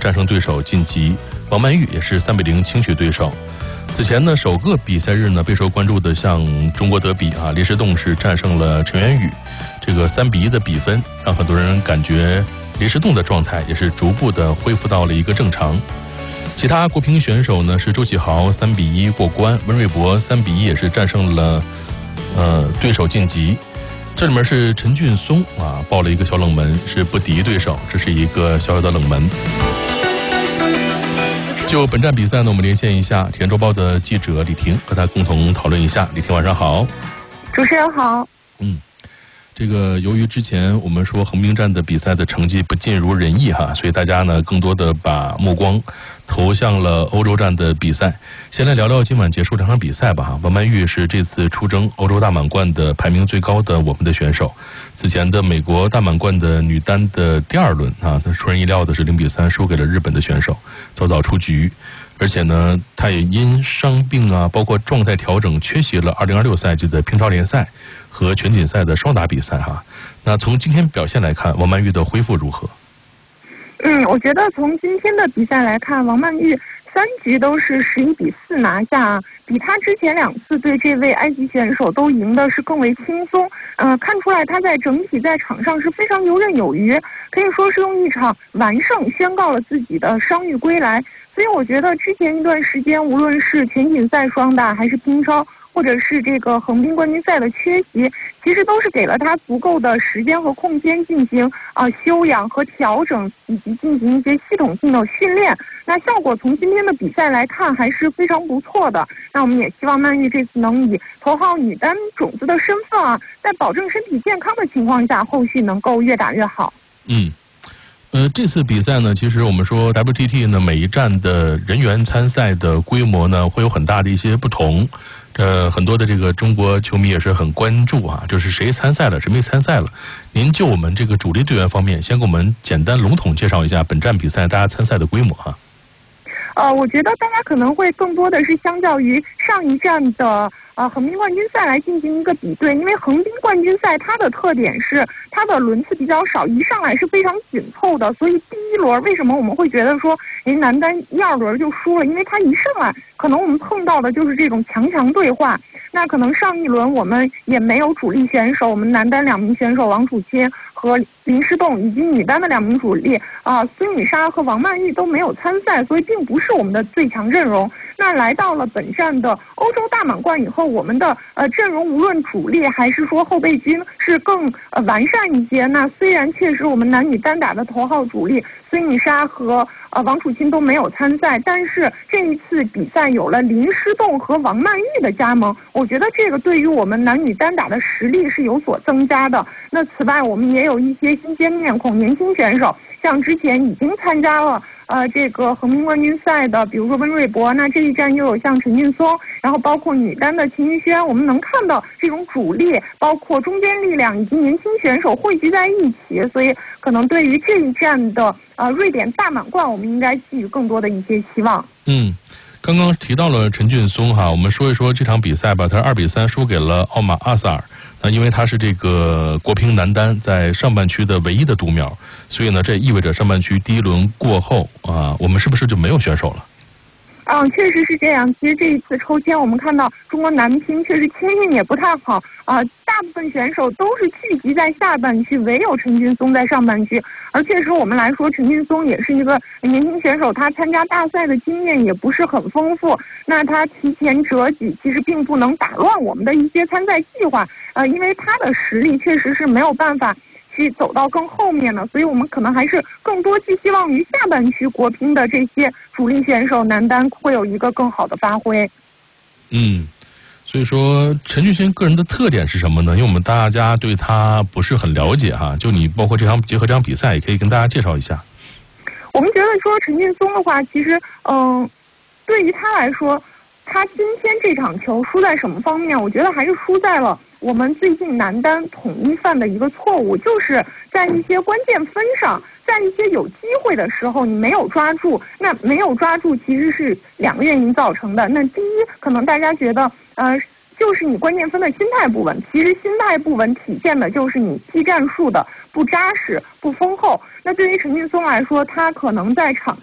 战胜对手晋级，王曼玉也是3-0轻取对手。此前呢，首个比赛日呢，备受关注的像中国德比林诗栋是战胜了陈圆宇，这个3-1的比分让很多人感觉林诗栋的状态也是逐步的恢复到了一个正常。其他国乒选手呢是周启豪3-1过关，温瑞博3-1也是战胜了对手晋级。这里面是陈俊松爆了一个小冷门，是不敌对手，这是一个小小的冷门。就本站比赛呢，我们连线一下《体坛周报》的记者李婷，和他共同讨论一下。李婷晚上好。 主持人好。 这个由于之前我们说横滨站的比赛的成绩不尽如人意所以大家呢更多的把目光投向了欧洲站的比赛。先来聊聊今晚结束2场比赛吧王曼玉是这次出征欧洲大满贯的排名最高的我们的选手。此前的美国大满贯的女单的第2轮出人意料的是0-3输给了日本的选手，早早出局。而且呢，他也因伤病包括状态调整，缺席了2026赛季的乒超联赛和全锦赛的双打比赛那从今天表现来看，王曼玉的恢复如何？ 我觉得从今天的比赛来看，王曼玉3局都是11-4拿下，比他之前2次对这位埃及选手都赢的是更为轻松。看出来他在整体在场上是非常游刃有余，可以说是用一场完胜宣告了自己的伤愈归来。所以我觉得之前一段时间，无论是全锦赛双打还是乒超，或者是这个横滨冠军赛的缺席，其实都是给了他足够的时间和空间进行休养和调整，以及进行一些系统性的训练。那效果从今天的比赛来看还是非常不错的。那我们也希望曼玉这次能以头号女单种子的身份在保证身体健康的情况下，后续能够越打越好。 这次比赛呢，其实我们说 WTT 呢，每一站的人员参赛的规模呢，会有很大的一些不同。很多的这个中国球迷也是很关注就是谁参赛了，谁没参赛了。您就我们这个主力队员方面，先给我们简单笼统介绍一下本站比赛大家参赛的规模我觉得大家可能会更多的是相较于上一站的横滨冠军赛来进行一个比对，因为横滨冠军赛它的特点是它的轮次比较少，一上来是非常紧凑的，所以第1轮为什么我们会觉得说男单1、2轮就输了，因为它一上来可能我们碰到的就是这种强对话。那可能上一轮我们也没有主力选手，我们男单2名选手王楚钦和林诗栋，以及女单的2名主力孙颖莎和王曼玉都没有参赛，所以并不是我们的最强阵容。那来到了本站的欧洲大满贯以后，我们的阵容无论主力还是说后备军是更完善一些。那虽然确实我们男女单打的头号主力孙颖莎和王楚钦都没有参赛，但是这一次比赛有了林诗栋和王曼玉的加盟，我觉得这个对于我们男女单打的实力是有所增加的。那此外我们也有一些新鲜面孔，年轻选手，像之前已经参加了这个横滨冠军赛的，比如说温瑞博，那这一站又有像陈俊松，然后包括女单的秦云轩，我们能看到这种主力包括中坚力量以及年轻选手汇聚在一起，所以可能对于这一站的瑞典大满贯，我们应该寄予更多的一些希望。 刚刚提到了陈俊松我们说一说这场比赛吧。他2-3输给了奥马阿萨尔，因为他是这个国乒男单在上半区的唯一的独苗，所以呢，这意味着上半区第1轮过后我们是不是就没有选手了？ 确实是这样。其实这一次抽签，我们看到中国男乒确实签运也不太好大部分选手都是聚集在下半区，唯有陈俊松在上半区。而确实我们来说，陈俊松也是一个年轻选手，他参加大赛的经验也不是很丰富。那他提前折戟，其实并不能打乱我们的一些参赛计划因为他的实力确实是没有办法去走到更后面的，所以我们可能还是更多寄希望于下半区国乒的这些主力选手，男单会有一个更好的发挥。 所以说陈俊欣个人的特点是什么呢？因为我们大家对他不是很了解就你包括结合这场比赛，也可以跟大家介绍一下。 我们觉得说陈俊松的话，其实对于他来说，他今天这场球输在什么方面？我觉得还是输在了我们最近男单统一犯的一个错误，就是在一些关键分上，在一些有机会的时候你没有抓住。那没有抓住其实是2个原因造成的。那第一，可能大家觉得就是你关键分的心态不稳，其实心态不稳体现的就是你技战术的不扎实、不丰厚。那对于陈俊松来说，他可能在场